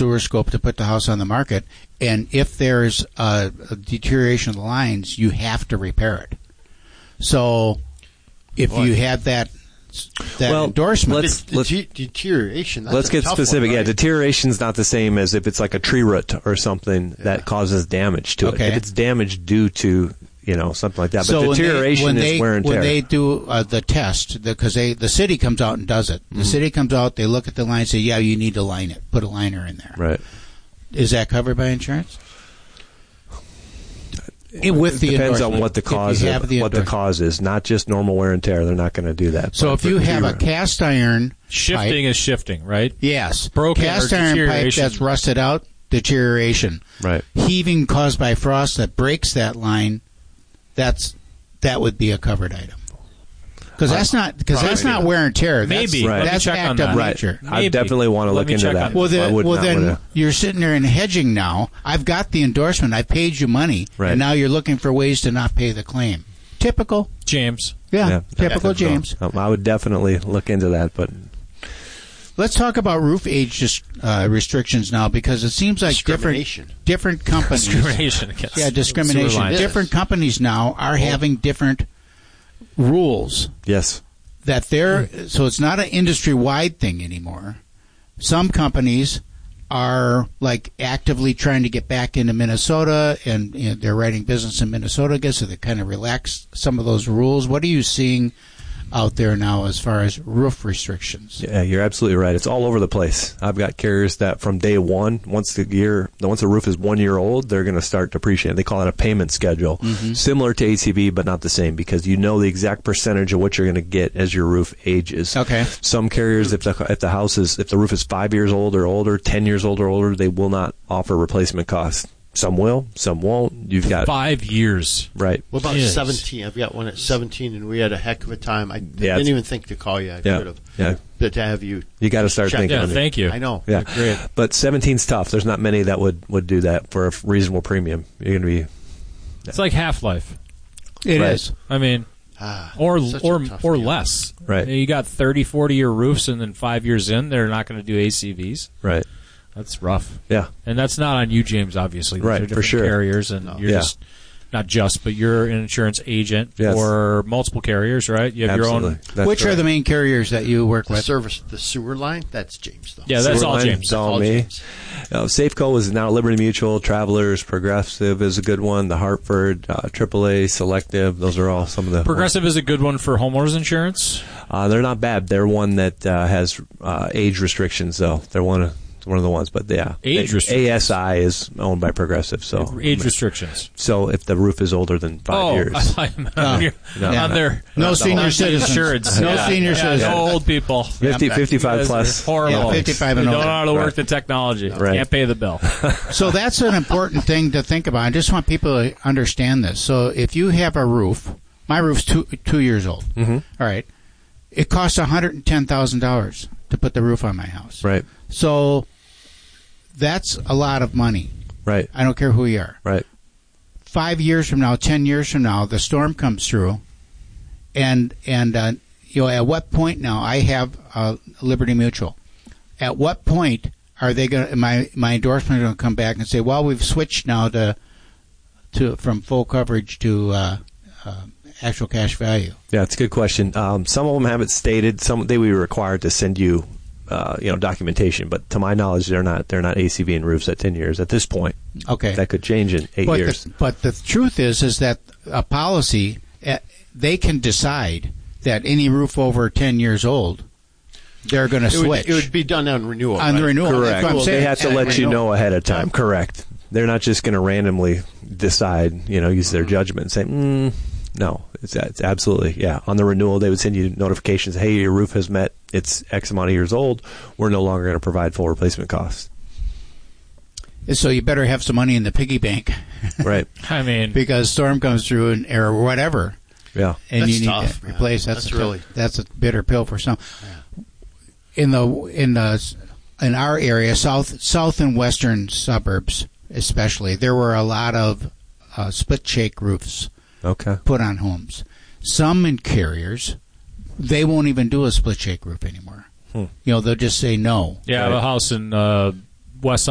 sewer scope to put the house on the market, and if there's a deterioration of the lines, you have to repair it. So if you have that endorsement, deterioration. Let's get specific. One, right? Yeah, deterioration is not the same as if it's like a tree root or something that causes damage to it. Okay. If it's damage due to something like that, so but deterioration is wear and tear. When they do the test, because the city comes out and does it. The city comes out, they look at the line, and say, "Yeah, you need to line it. Put a liner in there." Right. Is that covered by insurance? It depends on what the cause is. Not just normal wear and tear. They're not going to do that. So if you have a cast iron shifting pipe, is shifting, right? Yes. Broken cast or iron pipe deterioration. that's rusted out, deterioration. Right. Heaving caused by frost that breaks that line, that would be a covered item. Because that's not wear and tear. Maybe. Right. That's act of nature. I definitely want to look into that. Well, then you're sitting there and hedging now. I've got the endorsement. I paid you money, and now you're looking for ways to not pay the claim. Typical. James. Yeah, typical James. I would definitely look into that, but... Let's talk about roof age restrictions now, because it seems like different companies... Discrimination against discrimination. Different companies now are having different rules. Yes. So it's not an industry-wide thing anymore. Some companies are like actively trying to get back into Minnesota, and they're writing business in Minnesota again, so they kind of relax some of those rules. What are you seeing out there now as far as roof restrictions? Yeah, you're absolutely right. It's all over the place. I've got carriers that from day one, once the roof is 1 year old, they're going to start depreciating. They call it a payment schedule, similar to ACV, but not the same, because you know the exact percentage of what you're going to get as your roof ages. Okay. Some carriers, if the roof is 5 years old or older, 10 years old or older, they will not offer replacement costs. Some will, some won't. You've got 5 years. Right. What about 17? I've got one at 17, and we had a heck of a time. I didn't even think to call you. I could have. Yeah. But to have you. You got to start thinking. Yeah, thank you. I know. Yeah. Great. But 17's tough. There's not many that would do that for a reasonable premium. You're going to be. It's like Half-Life. It is. I mean, or less. Right. You got 30, 40-year roofs, and then 5 years in, they're not going to do ACVs. Right. That's rough. Yeah. And that's not on you, James, obviously. These are different for sure. carriers, and you're but you're an insurance agent for multiple carriers, right? You have your own. Which are the main carriers that you work with? The sewer line? That's James, though. Yeah, that's all James. That's all me. Safeco is now Liberty Mutual. Travelers, Progressive is a good one. The Hartford, AAA, Selective. Those are all some of the. Progressive is a good one for homeowners insurance. They're not bad. They're one that has age restrictions, though. They're one of the ones, but age restrictions. ASI is owned by Progressive, so age restrictions. So if the roof is older than 5 years, no senior citizens, senior citizens, no old people, 55 plus, horrible, 55 and older. older. Don't know how to work the technology, can't pay the bill. So that's an important thing to think about. I just want people to understand this. So if you have a roof, my roof's 2 years old. Mm-hmm. All right, it costs $110,000 to put the roof on my house. Right. So that's a lot of money. Right. I don't care who you are. Right. 5 years from now, 10 years from now, the storm comes through, and at what point now? I have Liberty Mutual. At what point are they going? My endorsement going to come back and say, "Well, we've switched now from full coverage to actual cash value." Yeah, it's a good question. Some of them have it stated. Some they will be required to send you. Documentation, but to my knowledge, they're not ACV in roofs at 10 years at this point. Okay, that could change in 8 years. But the truth is that a policy, they can decide that any roof over 10 years old, they're going to switch. It would be done on renewal. On the renewal, correct. They have to let you know ahead of time. Correct. They're not just going to randomly decide. Use their judgment and say, No, it's absolutely, on the renewal, they would send you notifications. Hey, your roof has met its X amount of years old. We're no longer going to provide full replacement costs. So you better have some money in the piggy bank, right? I mean, because storm comes through or whatever, and that's you need tough, to replace. That's a bitter pill for some. Yeah. In our area, south and western suburbs, especially, there were a lot of split shake roofs. Put on homes. Some in carriers, they won't even do a split shake roof anymore. They'll just say no. Yeah, I have a house in West